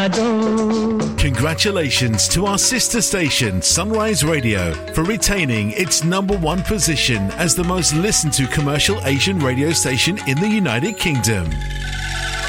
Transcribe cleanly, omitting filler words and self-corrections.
Congratulations to our sister station, Sunrise Radio, for retaining its #1 position as the most listened to commercial Asian radio station in the United Kingdom.